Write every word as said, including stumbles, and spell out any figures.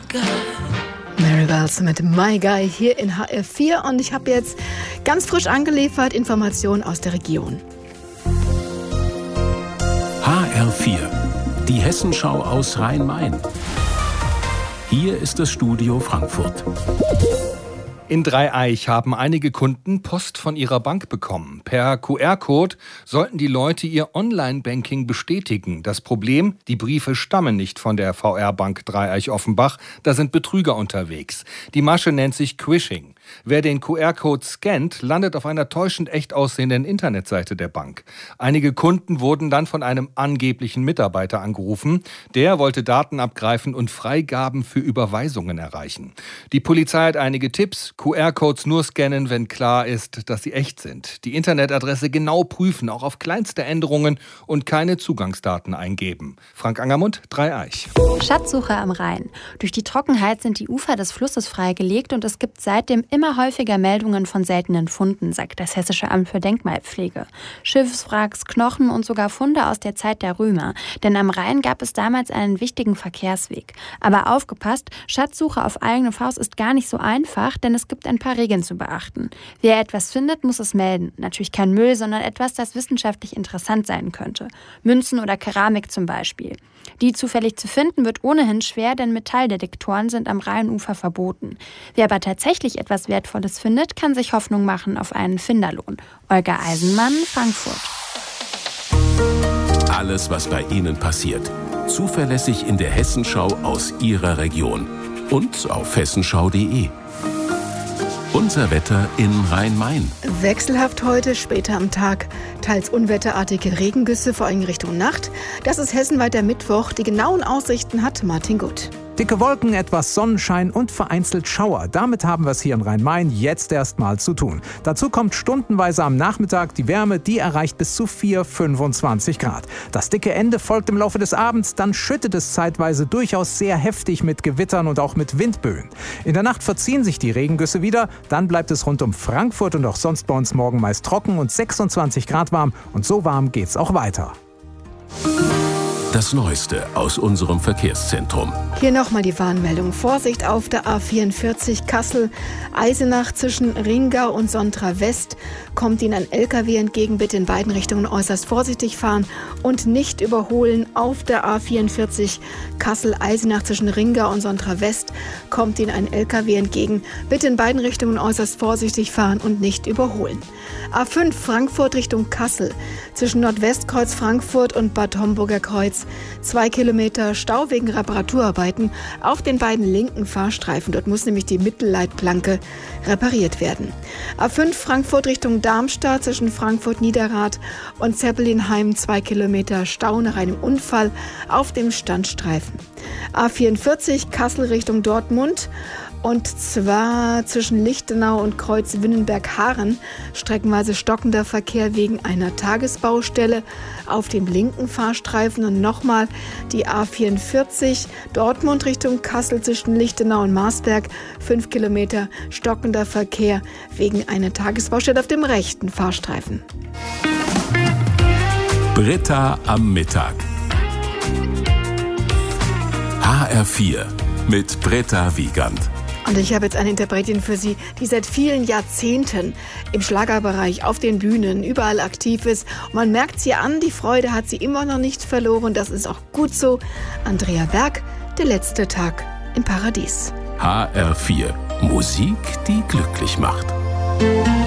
Mary Wells mit My Guy hier in H R vier und ich habe jetzt ganz frisch angeliefert Informationen aus der Region. H R vier, die Hessenschau aus Rhein-Main. Hier ist das Studio Frankfurt. In Dreieich haben einige Kunden Post von ihrer Bank bekommen. Per Q R-Code sollten die Leute ihr Online-Banking bestätigen. Das Problem, die Briefe stammen nicht von der V R-Bank Dreieich-Offenbach. Da sind Betrüger unterwegs. Die Masche nennt sich Quishing. Wer den Q R-Code scannt, landet auf einer täuschend echt aussehenden Internetseite der Bank. Einige Kunden wurden dann von einem angeblichen Mitarbeiter angerufen. Der wollte Daten abgreifen und Freigaben für Überweisungen erreichen. Die Polizei hat einige Tipps. Q R-Codes nur scannen, wenn klar ist, dass sie echt sind. Die Internetadresse genau prüfen, auch auf kleinste Änderungen und keine Zugangsdaten eingeben. Frank Angermund, Dreieich. Schatzsuche am Rhein. Durch die Trockenheit sind die Ufer des Flusses freigelegt und es gibt seitdem immer häufiger Meldungen von seltenen Funden, sagt das Hessische Amt für Denkmalpflege. Schiffswracks, Knochen und sogar Funde aus der Zeit der Römer. Denn am Rhein gab es damals einen wichtigen Verkehrsweg. Aber aufgepasst, Schatzsuche auf eigene Faust ist gar nicht so einfach, denn es gibt ein paar Regeln zu beachten. Wer etwas findet, muss es melden. Natürlich kein Müll, sondern etwas, das wissenschaftlich interessant sein könnte. Münzen oder Keramik zum Beispiel. Die zufällig zu finden wird ohnehin schwer, denn Metalldetektoren sind am Rheinufer verboten. Wer aber tatsächlich etwas Wertvolles findet, kann sich Hoffnung machen auf einen Finderlohn. Olga Eisenmann, Frankfurt. Alles, was bei Ihnen passiert. Zuverlässig in der Hessenschau aus Ihrer Region. Und auf hessenschau punkt de. Unser Wetter in Rhein-Main. Wechselhaft heute, später am Tag. Teils unwetterartige Regengüsse, vor allem Richtung Nacht. Das ist hessenweiter Mittwoch. Die genauen Aussichten hat Martin Gutt. Dicke Wolken, etwas Sonnenschein und vereinzelt Schauer. Damit haben wir es hier in Rhein-Main jetzt erstmal zu tun. Dazu kommt stundenweise am Nachmittag die Wärme, die erreicht bis zu vier, fünfundzwanzig Grad. Das dicke Ende folgt im Laufe des Abends, dann schüttet es zeitweise durchaus sehr heftig mit Gewittern und auch mit Windböen. In der Nacht verziehen sich die Regengüsse wieder, dann bleibt es rund um Frankfurt und auch sonst bei uns morgen meist trocken und sechsundzwanzig Grad warm und so warm geht's auch weiter. Das Neueste aus unserem Verkehrszentrum. Hier nochmal die Warnmeldung. Vorsicht auf der A vierundvierzig Kassel-Eisenach zwischen Ringau und Sontra West. Kommt Ihnen ein L K W entgegen, bitte in beiden Richtungen äußerst vorsichtig fahren und nicht überholen. Auf der A vierundvierzig Kassel-Eisenach zwischen Ringau und Sontra West kommt Ihnen ein L K W entgegen, bitte in beiden Richtungen äußerst vorsichtig fahren und nicht überholen. A fünf Frankfurt Richtung Kassel zwischen Nordwestkreuz Frankfurt und Bad Homburger Kreuz. Zwei Kilometer Stau wegen Reparaturarbeiten auf den beiden linken Fahrstreifen. Dort muss nämlich die Mittelleitplanke repariert werden. A fünf Frankfurt Richtung Darmstadt zwischen Frankfurt-Niederrad und Zeppelinheim. Zwei Kilometer Stau nach einem Unfall auf dem Standstreifen. A vierundvierzig Kassel Richtung Dortmund. Und zwar zwischen Lichtenau und Kreuz Winnenberg-Haaren streckenweise stockender Verkehr wegen einer Tagesbaustelle auf dem linken Fahrstreifen. Und nochmal die A vierundvierzig Dortmund Richtung Kassel zwischen Lichtenau und Marsberg. Fünf Kilometer stockender Verkehr wegen einer Tagesbaustelle auf dem rechten Fahrstreifen. Britta am Mittag. H R vier mit Britta Wiegand. Und ich habe jetzt eine Interpretin für Sie, die seit vielen Jahrzehnten im Schlagerbereich, auf den Bühnen, überall aktiv ist. Und man merkt sie an, die Freude hat sie immer noch nicht verloren. Das ist auch gut so. Andrea Berg, der letzte Tag im Paradies. H R vier. Musik, die glücklich macht.